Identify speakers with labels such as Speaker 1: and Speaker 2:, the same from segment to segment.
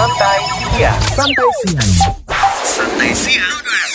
Speaker 1: Santai siang.
Speaker 2: Santai siang.
Speaker 1: Santai siang.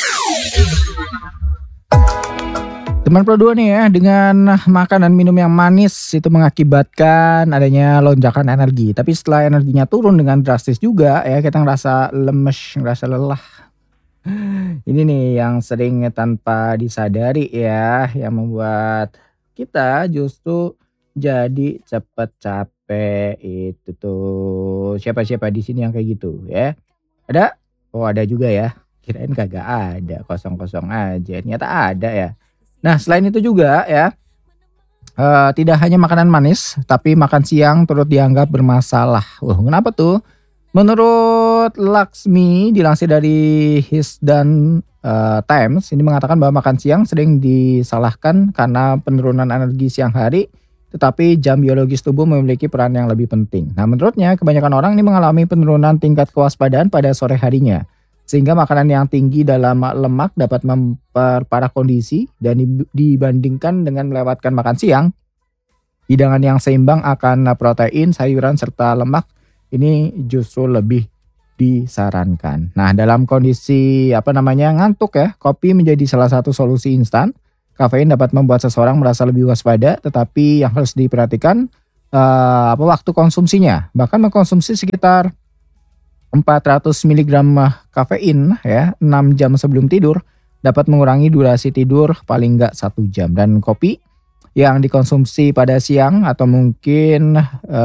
Speaker 2: Teman Pro 2 nih ya, dengan makan dan minum yang manis itu mengakibatkan adanya lonjakan energi. Tapi setelah energinya turun dengan drastis juga ya, kita ngerasa lemes, ngerasa lelah. Ini nih yang sering tanpa disadari ya, yang membuat kita justru jadi cepet capek itu tuh. Siapa-siapa di sini yang kayak gitu ya? Ada? Oh ada juga ya. Kirain kagak ada, kosong-kosong aja. Ternyata ada ya. Nah selain itu juga ya, tidak hanya makanan manis, tapi makan siang turut dianggap bermasalah. Wah kenapa tuh? Menurut Laksmi, dilansir dari His dan Times, ini mengatakan bahwa makan siang sering disalahkan karena penurunan energi siang hari, tetapi jam biologis tubuh memiliki peran yang lebih penting. Nah menurutnya kebanyakan orang ini mengalami penurunan tingkat kewaspadaan pada sore harinya. Sehingga makanan yang tinggi dalam lemak dapat memperparah kondisi dan dibandingkan dengan melewatkan makan siang, hidangan yang seimbang akan protein, sayuran serta lemak ini justru lebih disarankan. Nah, dalam kondisi ngantuk ya, kopi menjadi salah satu solusi instan. Kafein dapat membuat seseorang merasa lebih waspada, tetapi yang harus diperhatikan waktu konsumsinya. Bahkan mengkonsumsi sekitar 400 mg kafein ya 6 jam sebelum tidur dapat mengurangi durasi tidur paling enggak 1 jam. Dan kopi yang dikonsumsi pada siang atau mungkin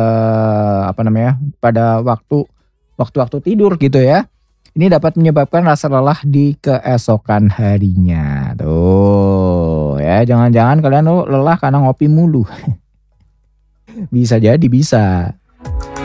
Speaker 2: pada waktu tidur gitu ya, ini dapat menyebabkan rasa lelah di keesokan harinya. Tuh ya, jangan-jangan kalian lelah karena ngopi mulu. Bisa jadi bisa.